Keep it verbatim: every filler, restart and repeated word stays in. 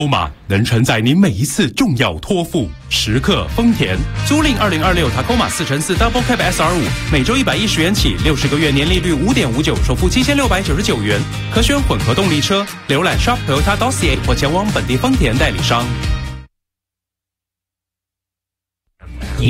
欧马能承载您每一次重要托付。时刻丰田租赁二零二六 Tacoma 四乘四 Double Cab S R 五，每周一百一十元起，六十个月年利率五点五九，首付七千六百九十九元，可选混合动力车。浏览 shop toyota dot c a 或前往本地丰田代理商。